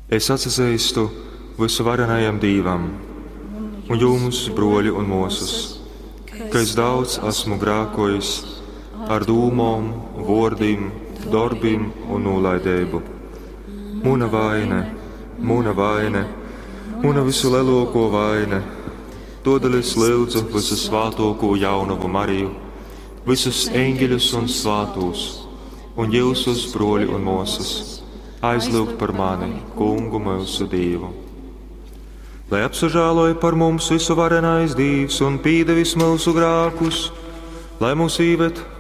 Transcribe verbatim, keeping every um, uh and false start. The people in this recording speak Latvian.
Es atsazeistu visu varenajam Dīvam un jums, broļi un mūsas, ka es daudz esmu grēkojis ar dūmom, vordiem, darbim un nolaideibu. Muna vaine, muna vaine, muna visu lielāko vaine. Todēļ es lūdzu visu svātoko jaunavu Mariju, visus eņģeļus un svātos, un jūsus, broļi un mūsas, aizlūgt par mani, Kungu mūsu Dievu. Lai apsažāloja par mums visu varenais Dievs un pīdevis mūsu grākus, lai mūs īvet